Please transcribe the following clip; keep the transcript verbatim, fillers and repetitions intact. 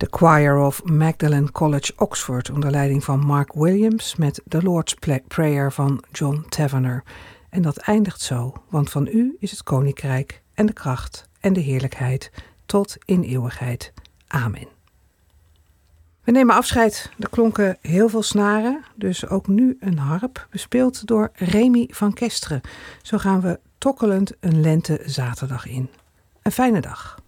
De Choir of Magdalen College Oxford onder leiding van Mark Williams met The Lord's Prayer van John Tavener. En dat eindigt zo, want van u is het koninkrijk en de kracht en de heerlijkheid tot in eeuwigheid. Amen. We nemen afscheid. Er klonken heel veel snaren, dus ook nu een harp, bespeeld door Remy van Kesteren. Zo gaan we tokkelend een lentezaterdag in. Een fijne dag.